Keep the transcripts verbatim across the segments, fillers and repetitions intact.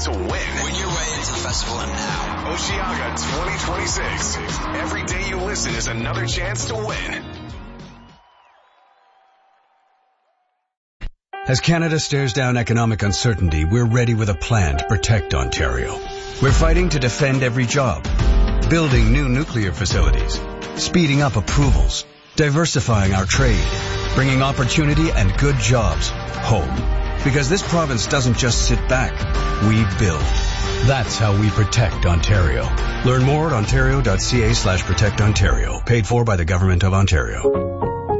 to win. Win your way into the festival now. Osheaga twenty twenty-six. Every day you listen is another chance to win. As Canada stares down economic uncertainty, we're ready with a plan to protect Ontario. We're fighting to defend every job, building new nuclear facilities, speeding up approvals, diversifying our trade, bringing opportunity and good jobs home. Because this province doesn't just sit back, we build. That's how we protect Ontario. Learn more at ontario.ca slash protect Ontario. Paid for by the Government of Ontario.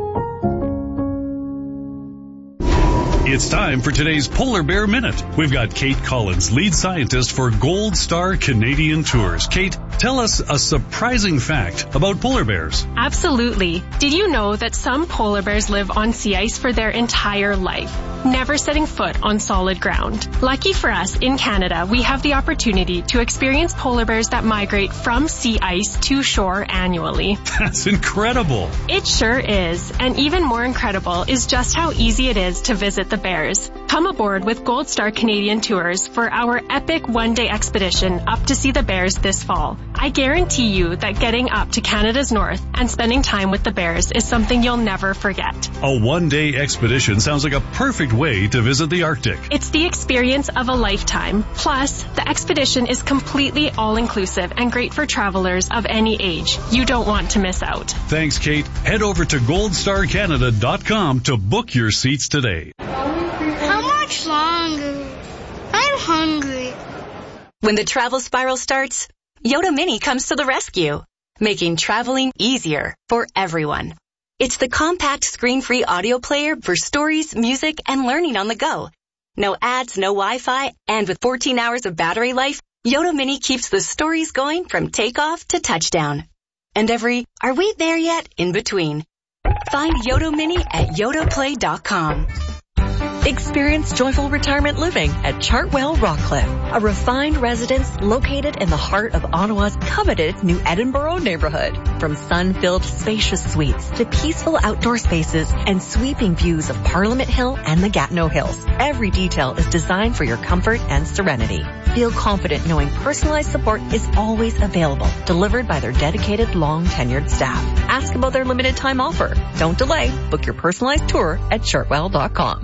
It's time for today's Polar Bear Minute. We've got Kate Collins, lead scientist for Gold Star Canadian Tours. Kate, tell us a surprising fact about polar bears. Absolutely. Did you know that some polar bears live on sea ice for their entire life, never setting foot on solid ground? Lucky for us, in Canada, we have the opportunity to experience polar bears that migrate from sea ice to shore annually. That's incredible. It sure is. And even more incredible is just how easy it is to visit the bears. Come aboard with Gold Star Canadian Tours for our epic one-day expedition up to see the bears this fall. I guarantee you that getting up to Canada's north and spending time with the bears is something you'll never forget. A one-day expedition sounds like a perfect way to visit the Arctic. It's the experience of a lifetime. Plus, the expedition is completely all-inclusive and great for travelers of any age. You don't want to miss out. Thanks, Kate. Head over to gold star canada dot com to book your seats today. How much longer? I'm hungry. When the travel spiral starts, Yoda Mini comes to the rescue, making traveling easier for everyone. It's the compact screen-free audio player for stories, music, and learning on the go. No ads, no Wi-Fi, and with fourteen hours of battery life, Yoda Mini keeps the stories going from takeoff to touchdown. And every, are we there yet, in between. Find Yoda Mini at yoda play dot com. Experience joyful retirement living at Chartwell Rockcliffe, a refined residence located in the heart of Ottawa's coveted New Edinburgh neighborhood. From sun-filled spacious suites to peaceful outdoor spaces and sweeping views of Parliament Hill and the Gatineau Hills, every detail is designed for your comfort and serenity. Feel confident knowing personalized support is always available, delivered by their dedicated, long-tenured staff. Ask about their limited time offer. Don't delay. Book your personalized tour at chartwell dot com.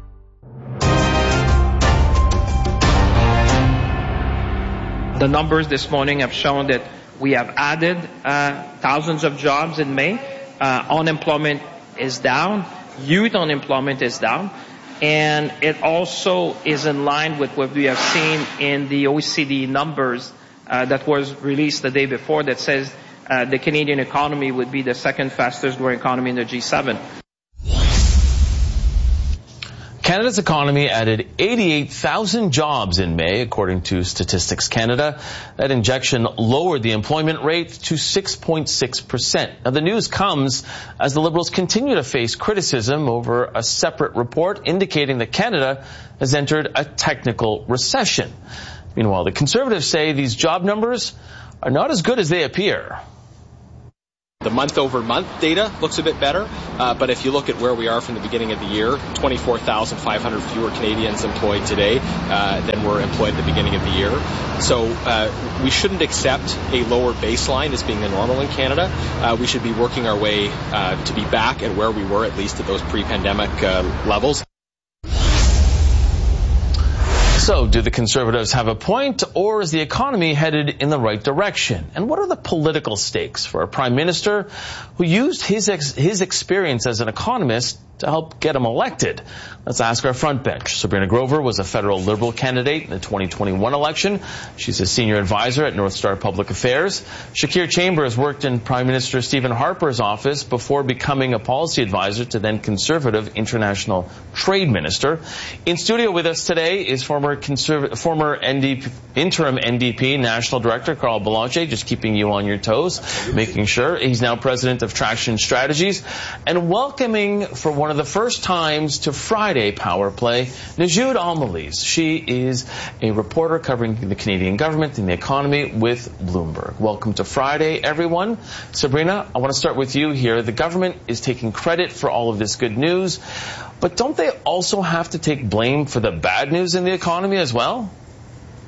The numbers this morning have shown that we have added uh, thousands of jobs in May. Uh, unemployment is down. Youth unemployment is down. And it also is in line with what we have seen in the O E C D numbers uh, that was released the day before that says uh, the Canadian economy would be the second fastest growing economy in the G seven. Canada's economy added eighty-eight thousand jobs in May, according to Statistics Canada. That injection lowered the employment rate to six point six percent. Now, the news comes as the Liberals continue to face criticism over a separate report indicating that Canada has entered a technical recession. Meanwhile, the Conservatives say these job numbers are not as good as they appear. The month-over-month data looks a bit better, uh, but if you look at where we are from the beginning of the year, twenty-four thousand five hundred fewer Canadians employed today uh, than were employed at the beginning of the year. So uh, we shouldn't accept a lower baseline as being the normal in Canada. Uh, we should be working our way uh, to be back at where we were, at least at those pre-pandemic uh, levels. So, do the Conservatives have a point, or is the economy headed in the right direction? And what are the political stakes for a Prime Minister who used his ex- his experience as an economist to help get him elected? Let's ask our front bench. Sabrina Grover was a federal Liberal candidate in the twenty twenty-one election. She's a senior advisor at North Star Public Affairs. Shakir Chambers worked in Prime Minister Stephen Harper's office before becoming a policy advisor to then Conservative International Trade Minister. In studio with us today is former Conserv- former N D P, interim N D P National Director Carl Boulanger, just keeping you on your toes, making sure. He's now president of Traction Strategies, and welcoming for one of the first times to Friday Power Play, Najjoud Al-Malez. She is a reporter covering the Canadian government and the economy with Bloomberg. Welcome to Friday, everyone. Sabrina, I want to start with you here. The government is taking credit for all of this good news, but don't they also have to take blame for the bad news in the economy as well?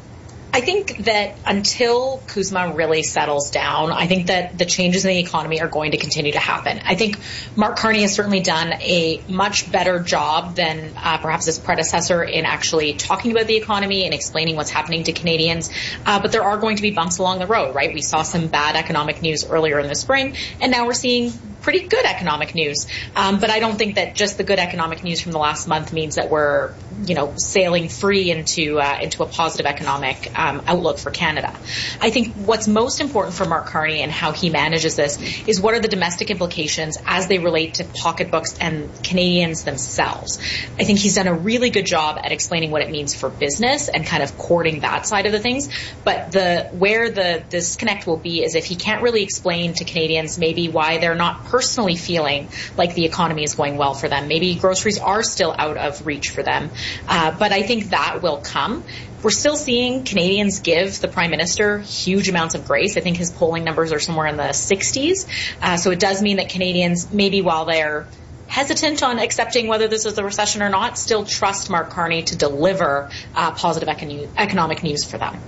I think that until Kuzma really settles down, I think that the changes in the economy are going to continue to happen. I think Mark Carney has certainly done a much better job than uh, perhaps his predecessor in actually talking about the economy and explaining what's happening to Canadians. Uh, but there are going to be bumps along the road, right? We saw some bad economic news earlier in the spring, and now we're seeing pretty good economic news. Um, but I don't think that just the good economic news from the last month means that we're, you know, sailing free into uh, into a positive economic um, outlook for Canada. I think what's most important for Mark Carney and how he manages this is what are the domestic implications as they relate to pocketbooks and Canadians themselves. I think he's done a really good job at explaining what it means for business and kind of courting that side of the things. But the where the disconnect will be is if he can't really explain to Canadians maybe why they're not personally feeling like the economy is going well for them. Maybe groceries are still out of reach for them. Uh, but I think that will come. We're still seeing Canadians give the Prime Minister huge amounts of grace. I think his polling numbers are somewhere in the sixties. Uh, so it does mean that Canadians, maybe while they're hesitant on accepting whether this is a recession or not, still trust Mark Carney to deliver uh, positive econ- economic news for them.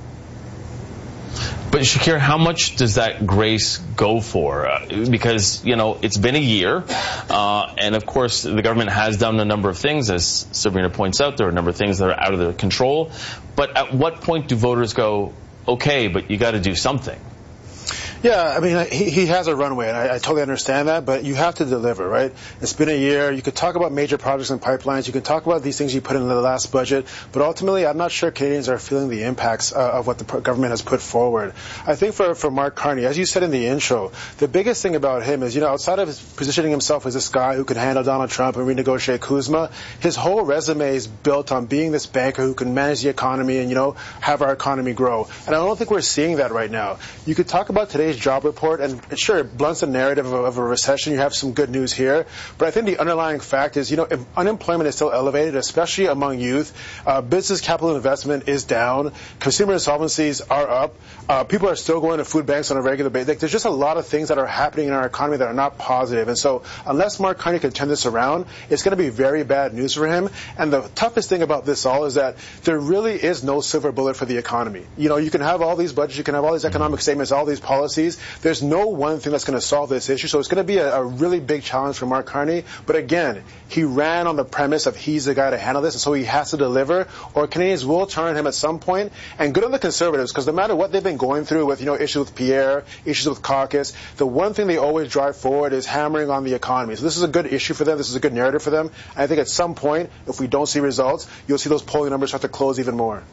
But Shakir, how much does that grace go for? Uh, because, you know, it's been a year, uh, and of course the government has done a number of things, as Sabrina points out. There are a number of things that are out of their control. But at what point do voters go, okay, but you got to do something? Yeah, I mean, he, he has a runway, and I, I totally understand that, but you have to deliver, right? It's been a year. You could talk about major projects and pipelines. You can talk about these things you put in the last budget, but ultimately, I'm not sure Canadians are feeling the impacts uh, of what the government has put forward. I think for, for Mark Carney, as you said in the intro, the biggest thing about him is, you know, outside of his positioning himself as this guy who could handle Donald Trump and renegotiate Kuzma, his whole resume is built on being this banker who can manage the economy and, you know, have our economy grow. And I don't think we're seeing that right now. You could talk about today's job report, and sure, it blunts the narrative of, of a recession. You have some good news here, but I think the underlying fact is, you know, unemployment is still elevated, especially among youth. Uh, business capital investment is down. Consumer insolvencies are up. Uh, people are still going to food banks on a regular basis. There's just a lot of things that are happening in our economy that are not positive. And so unless Mark Carney can turn this around, it's going to be very bad news for him. And the toughest thing about this all is that there really is no silver bullet for the economy. You know, you can have all these budgets, you can have all these economic statements, all these policies. There's no one thing that's going to solve this issue. So it's going to be a, a really big challenge for Mark Carney. But again, he ran on the premise of he's the guy to handle this, and so he has to deliver, or Canadians will turn on him at some point. And good on the Conservatives, because no matter what they've been going through with, you know, issues with Pierre, issues with caucus, the one thing they always drive forward is hammering on the economy. So this is a good issue for them. This is a good narrative for them. And I think at some point, if we don't see results, you'll see those polling numbers start to close even more.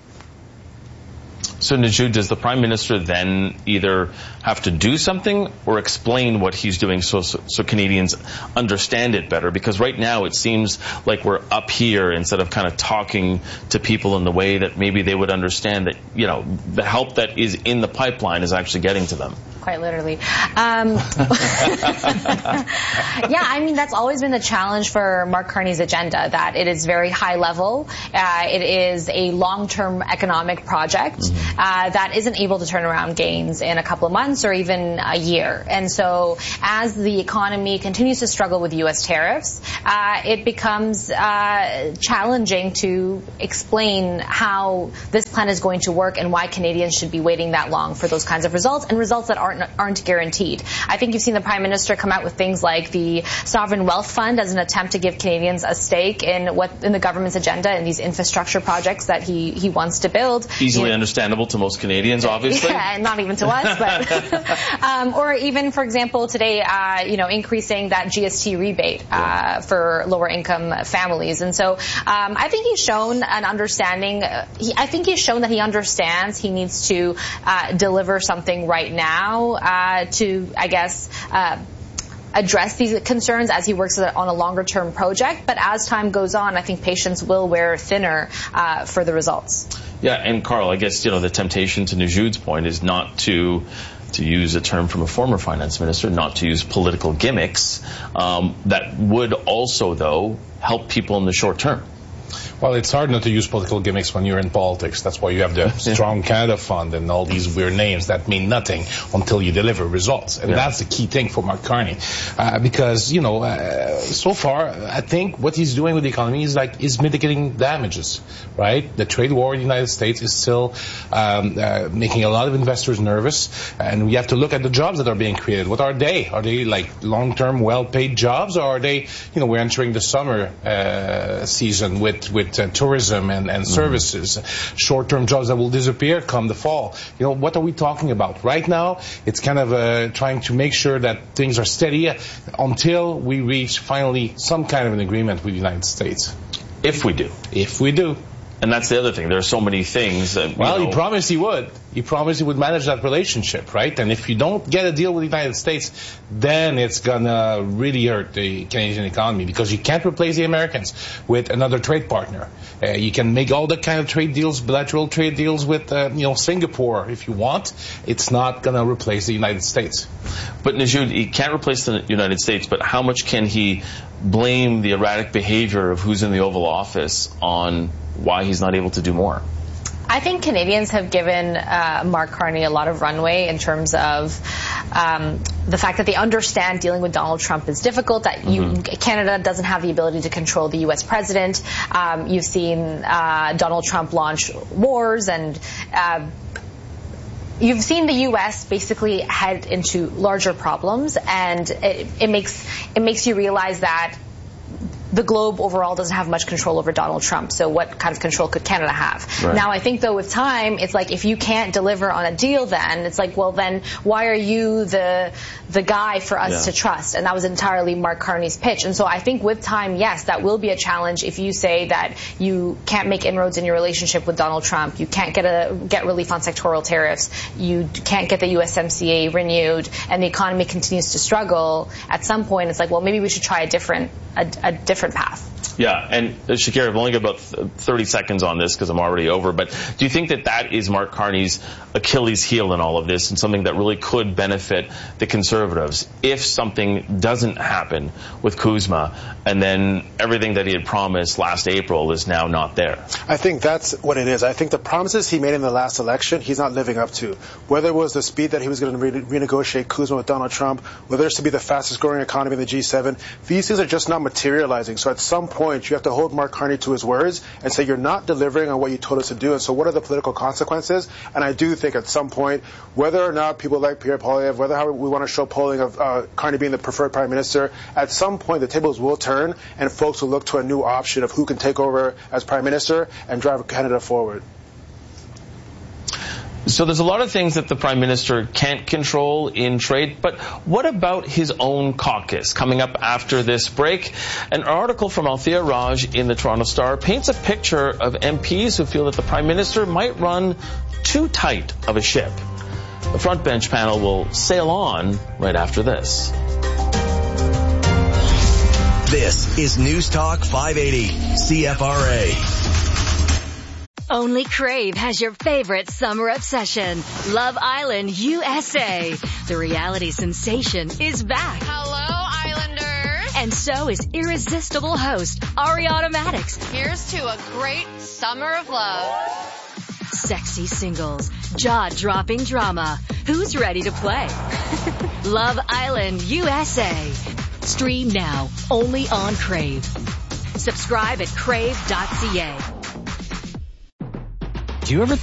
So, Najud, does the Prime Minister then either have to do something or explain what he's doing so, so so Canadians understand it better? Because right now it seems like we're up here instead of kind of talking to people in the way that maybe they would understand that, you know, the help that is in the pipeline is actually getting to them. Quite literally. Um, yeah, I mean, that's always been the challenge for Mark Carney's agenda, that it is very high level. Uh, it is a long-term economic project mm-hmm. uh, that isn't able to turn around gains in a couple of months or even a year. And so as the economy continues to struggle with U S tariffs, uh, it becomes uh, challenging to explain how this plan is going to work and why Canadians should be waiting that long for those kinds of results, and results that aren't aren't guaranteed. I think you've seen the Prime Minister come out with things like the Sovereign Wealth Fund as an attempt to give Canadians a stake in what in the government's agenda and these infrastructure projects that he, he wants to build. Easily you know, understandable to most Canadians, obviously. Yeah, and not even to us, but um, or even, for example, today, uh, you know, increasing that G S T rebate uh, for lower income families. And so um, I think he's shown an understanding. Uh, he, I think he's shown that he understands he needs to uh, deliver something right now. Uh, to, I guess, uh, address these concerns as he works on a longer-term project. But as time goes on, I think patience will wear thinner uh, for the results. Yeah, and Carl, I guess, you know, the temptation, to Najud's point, is not to to use a term from a former finance minister, not to use political gimmicks um, that would also, though, help people in the short term. Well, it's hard not to use political gimmicks when you're in politics. That's why you have the Strong Canada Fund and all these weird names that mean nothing until you deliver results. And yeah. that's the key thing for Mark Carney. Uh, because, you know, uh, so far, I think what he's doing with the economy is like, is mitigating damages, right? The trade war in the United States is still um, uh, making a lot of investors nervous. And we have to look at the jobs that are being created. What are they? Are they like long-term, well-paid jobs, or are they, you know, we're entering the summer uh, season with, with uh, tourism and, and services, mm-hmm. short-term jobs that will disappear come the fall. You know, what are we talking about? Right now, it's kind of uh, trying to make sure that things are steady until we reach finally some kind of an agreement with the United States. If we do. If we do. And that's the other thing. There are so many things that, well, know, he promised he would. He promised he would manage that relationship, right? And if you don't get a deal with the United States, then it's gonna really hurt the Canadian economy, because you can't replace the Americans with another trade partner. Uh, you can make all the kind of trade deals, bilateral trade deals with, uh, you know, Singapore if you want. It's not gonna replace the United States. But Najud, he can't replace the United States, but how much can he blame the erratic behavior of who's in the Oval Office on why he's not able to do more? I think Canadians have given uh, Mark Carney a lot of runway in terms of um, the fact that they understand dealing with Donald Trump is difficult, that you, mm-hmm. Canada doesn't have the ability to control the U S president. Um, you've seen uh, Donald Trump launch wars, and uh, you've seen the U S basically head into larger problems, and it, it makes it makes you realize that the globe overall doesn't have much control over Donald Trump. So what kind of control could Canada have? Right. Now, I think, though, with time, it's like if you can't deliver on a deal, then it's like, well, then why are you the the guy for us yeah. to trust? And that was entirely Mark Carney's pitch. And so I think with time, yes, that will be a challenge if you say that you can't make inroads in your relationship with Donald Trump, you can't get a get relief on sectoral tariffs, you can't get the U S M C A renewed, and the economy continues to struggle. At some point, it's like, well, maybe we should try a different a, a different path. Yeah, and uh, Shakira, I've only got about thirty seconds on this because I'm already over, but do you think that that is Mark Carney's Achilles heel in all of this, and something that really could benefit the Conservatives if something doesn't happen with Kuzma, and then everything that he had promised last April is now not there? I think that's what it is. I think the promises he made in the last election, he's not living up to. Whether it was the speed that he was going to re- renegotiate Kuzma with Donald Trump, whether it's to be the fastest growing economy in the G seven, these things are just not materializing. So at some point, you have to hold Mark Carney to his words and say, you're not delivering on what you told us to do. And so what are the political consequences? And I do think at some point, whether or not people like Pierre Poilievre, whether how we want to show polling of uh, Carney being the preferred prime minister, at some point the tables will turn and folks will look to a new option of who can take over as prime minister and drive Canada forward. So there's a lot of things that the Prime Minister can't control in trade, but what about his own caucus? Coming up after this break, an article from Althea Raj in the Toronto Star paints a picture of M Ps who feel that the Prime Minister might run too tight of a ship. The Front Bench panel will sail on right after this. This is News Talk five eighty, C F R A. Only Crave has your favorite summer obsession, Love Island U S A. The reality sensation is back. Hello, Islanders. And so is irresistible host Ariana Madix. Here's to a great summer of love. Sexy singles, jaw-dropping drama. Who's ready to play? Love Island U S A. Stream now, only on Crave. Subscribe at crave dot c a. Do you ever